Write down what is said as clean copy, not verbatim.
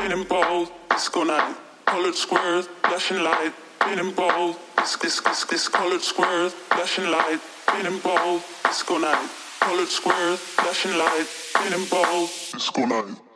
spinning balls, disco night. Colored squares, flashing light, spinning balls, this colored squares, flashing light, spinning balls, disco night. Colored squares, flashing light, spinning balls, disco night.